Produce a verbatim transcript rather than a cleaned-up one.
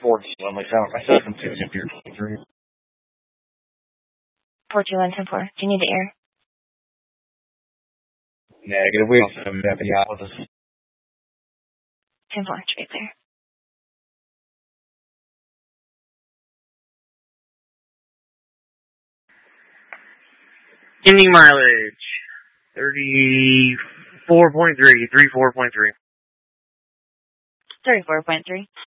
four two one, like I said, from two zero three. four two one ten four. Do you need the air? Negative. We don't have that yeah, with us. ten four. Straight clear. Ending mileage thirty-four point three, thirty-four point three. thirty-four point three.